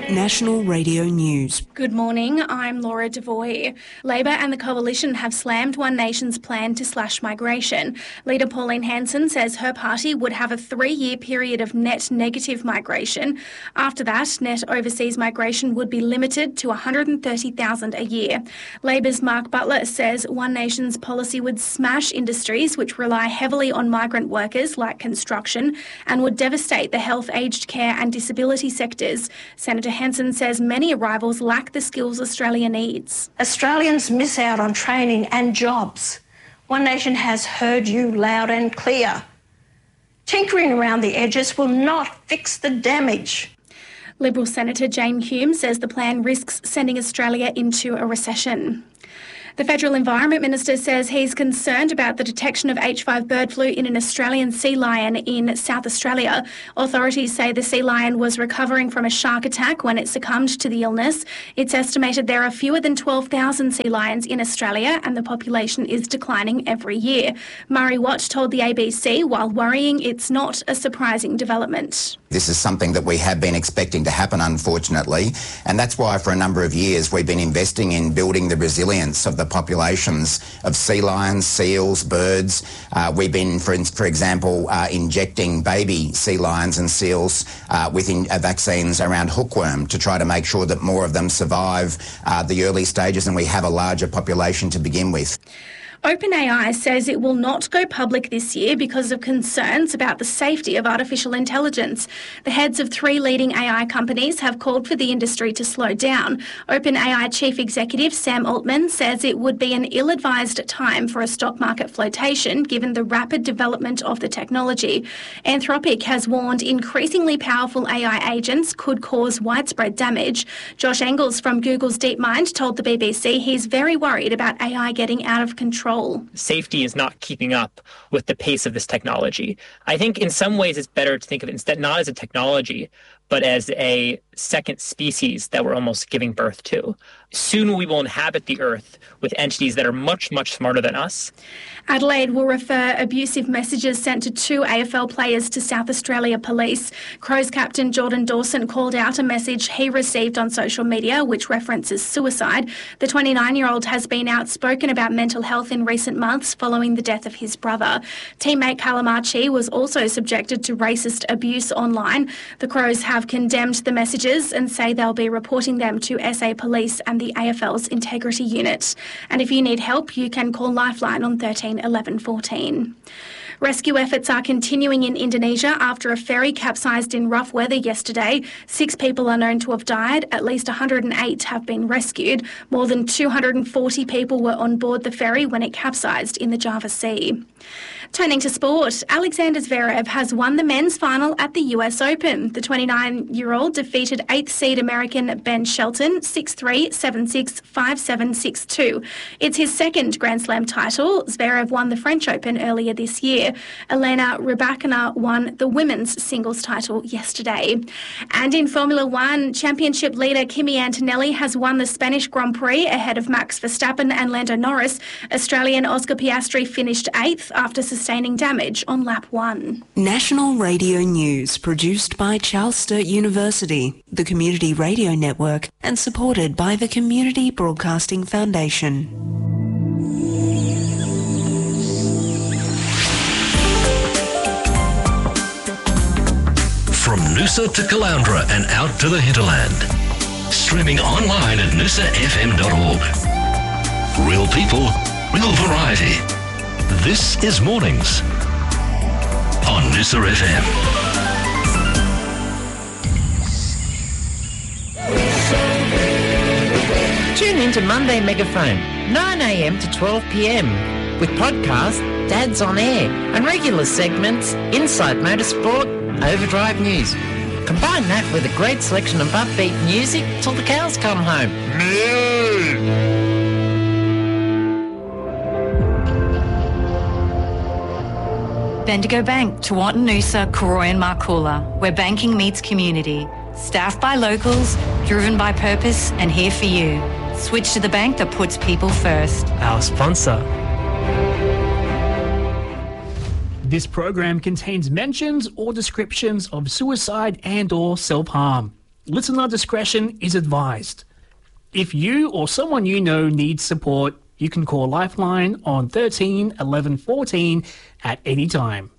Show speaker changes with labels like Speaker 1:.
Speaker 1: National Radio News.
Speaker 2: Good morning, I'm Laura Devoy. Labor and the Coalition have slammed One Nation's plan to slash migration. Leader Pauline Hanson says her party would have a 3-year period of net negative migration. After that, net overseas migration would be limited to 130,000 a year. Labor's Mark Butler says One Nation's policy would smash industries which rely heavily on migrant workers like construction and would devastate the health, aged care and disability sectors. Senator Hanson says many arrivals lack the skills Australia needs.
Speaker 3: Australians miss out on training and jobs. One Nation has heard you loud and clear. Tinkering around the edges will not fix the damage.
Speaker 2: Liberal Senator Jane Hume says the plan risks sending Australia into a recession. The Federal Environment Minister says he's concerned about the detection of H5 bird flu in an Australian sea lion in South Australia. Authorities say the sea lion was recovering from a shark attack when it succumbed to the illness. It's estimated there are fewer than 12,000 sea lions in Australia and the population is declining every year. Murray Watt told the ABC, while worrying, it's not a surprising development.
Speaker 4: This is something that we have been expecting to happen, unfortunately, and that's why for a number of years we've been investing in building the resilience of the populations of sea lions, seals, birds. We've been, for example, injecting baby sea lions and seals with vaccines around hookworm to try to make sure that more of them survive the early stages and we have a larger population to begin with.
Speaker 2: OpenAI says it will not go public this year because of concerns about the safety of artificial intelligence. The heads of 3 leading AI companies have called for the industry to slow down. OpenAI Chief Executive Sam Altman says it would be an ill-advised time for a stock market flotation given the rapid development of the technology. Anthropic has warned increasingly powerful AI agents could cause widespread damage. Josh Engels from Google's DeepMind told the BBC he's very worried about AI getting out of control.
Speaker 5: Safety is not keeping up with the pace of this technology. I think in some ways it's better to think of it instead not as a technology, but as a second species that we're almost giving birth to. Soon we will inhabit the Earth with entities that are much, much smarter than us.
Speaker 2: Adelaide will refer abusive messages sent to 2 AFL players to South Australia Police. Crows captain Jordan Dawson called out a message he received on social media which references suicide. The 29-year-old has been outspoken about mental health in recent months following the death of his brother. Teammate Calamachi was also subjected to racist abuse online. The Crows have condemned the messages and say they'll be reporting them to SA Police and the AFL's Integrity Unit. And if you need help, you can call Lifeline on 13 11 14. Rescue efforts are continuing in Indonesia after a ferry capsized in rough weather yesterday. 6 people are known to have died. At least 108 have been rescued. More than 240 people were on board the ferry when it capsized in the Java Sea. Turning to sport, Alexander Zverev has won the men's final at the US Open. The 29-year-old defeated 8th seed American Ben Shelton 6-3, 7-6, 5-7, 6-2. It's his second Grand Slam title. Zverev won the French Open earlier this year. Elena Rybakina won the women's singles title yesterday. And in Formula One, championship leader Kimi Antonelli has won the Spanish Grand Prix ahead of Max Verstappen and Lando Norris. Australian Oscar Piastri finished 8th after sustaining damage on lap 1.
Speaker 1: National Radio News, produced by Charles Sturt University, the Community Radio Network, and supported by the Community Broadcasting Foundation.
Speaker 6: From Noosa to Caloundra and out to the hinterland. Streaming online at noosafm.org. Real people, real variety. This is Mornings on Noosa FM.
Speaker 7: Tune into Monday Megaphone, 9 a.m. to 12 p.m. with podcast Dads on Air and regular segments Inside Motorsport, Overdrive News. Combine that with a great selection of upbeat music till the cows come home.
Speaker 8: Bendigo Bank, Tewantin Noosa, Koroy and Markoola, where banking meets community. Staffed by locals, driven by purpose and here for you. Switch to the bank that puts people first.
Speaker 9: Our sponsor.
Speaker 10: This program contains mentions or descriptions of suicide and or self-harm.
Speaker 9: Listener discretion is advised. If you or someone you know needs support, you can call Lifeline on 13 11 14 at any time.